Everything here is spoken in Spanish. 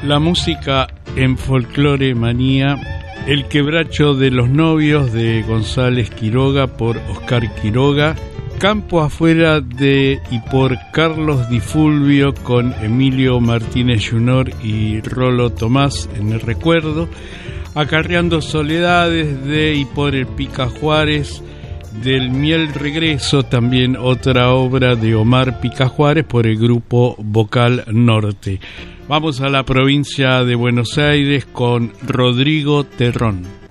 La música en Folclore Manía, El quebracho de los novios de González Quiroga por Oscar Quiroga, Campo afuera de y por Carlos Di Fulvio con Emilio Martínez Jr. y Rolo Tomás en el recuerdo, Acarreando soledades de y por el Pica Juárez, del Miel Regreso, también otra obra de Omar Pica Juárez por el grupo Vocal Norte. Vamos a la provincia de Buenos Aires con Rodrigo Terrón.